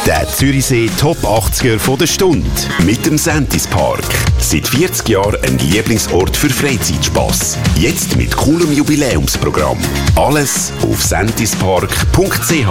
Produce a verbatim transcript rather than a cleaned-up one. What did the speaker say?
Der Zürichsee Top achtziger von der Stunde mit dem Sentis Park. Seit vierzig Jahren ein Lieblingsort für Freizeitspass. Jetzt mit coolem Jubiläumsprogramm. Alles auf sentispark punkt c h.